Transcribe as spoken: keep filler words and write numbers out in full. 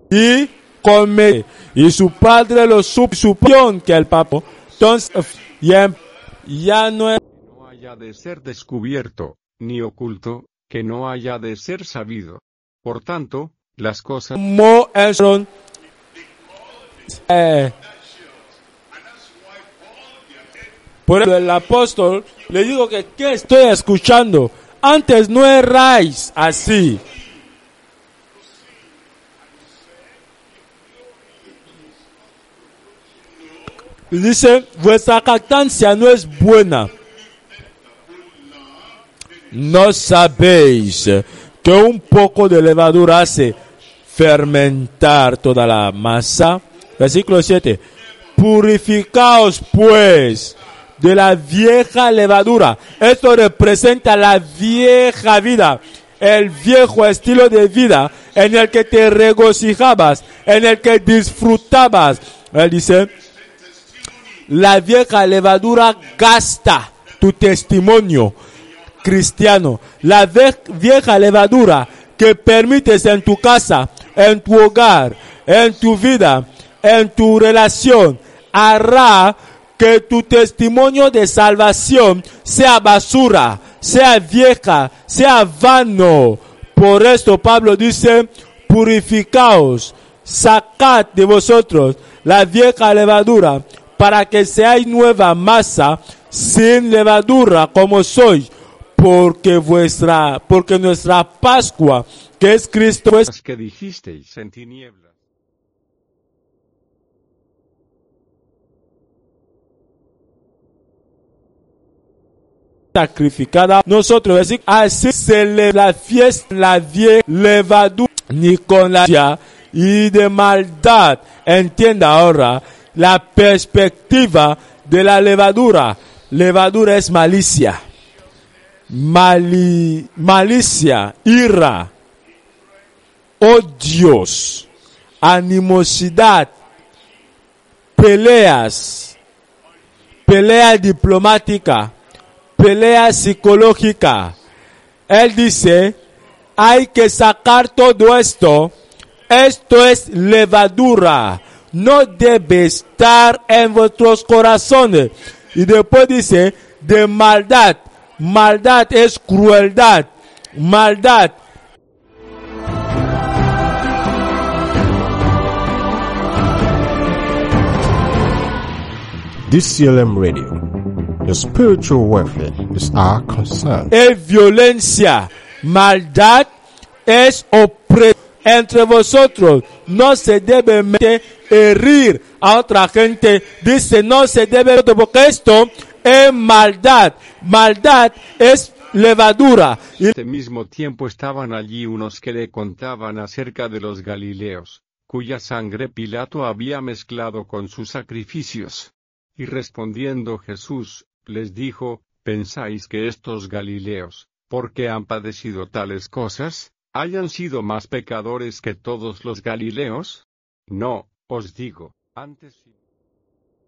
y come, y su padre lo supo que el papá, entonces ya, ya no es, no haya de ser descubierto, ni oculto, que no haya de ser sabido. Por tanto, las cosas como son, eh, por eso el apóstol le digo que ¿qué estoy escuchando? Antes no erais así. Y dice, vuestra jactancia no es buena. ¿No sabéis que un poco de levadura hace fermentar toda la masa? Versículo siete. Purificaos pues de la vieja levadura. Esto representa la vieja vida, el viejo estilo de vida en el que te regocijabas, en el que disfrutabas. Él dice, la vieja levadura gasta tu testimonio cristiano. La vieja levadura que permites en tu casa, en tu hogar, en tu vida, en tu relación, hará que tu testimonio de salvación sea basura, sea vieja, sea vano. Por esto Pablo dice, purificaos, sacad de vosotros la vieja levadura, para que seáis nueva masa, sin levadura como sois, porque vuestra, porque nuestra Pascua, que es Cristo, es que dijisteis en tinieblas. sacrificada. Nosotros así, así se le la fiesta, la vieja levadura, ni con la y de maldad. Entienda ahora la perspectiva de la levadura. Levadura es malicia. Mali, malicia, ira, odios, animosidad, peleas, pelea diplomática, pelea psicológica. Él dice, hay que sacar todo esto. Esto es levadura. No debe estar en vuestros corazones. Y después dice, de maldad. Maldad es crueldad. Maldad. D C L M Radio. The spiritual warfare is our concern. Es violencia. Maldad es opresión. Entre vosotros no se debe meter, herir a otra gente. Dice, no se debe, porque esto es maldad. Maldad es levadura. Y en este mismo tiempo estaban allí unos que le contaban acerca de los Galileos, cuya sangre Pilato había mezclado con sus sacrificios. Y respondiendo Jesús, les dijo, ¿pensáis que estos Galileos, porque han padecido tales cosas, hayan sido más pecadores que todos los Galileos? No, os digo, antes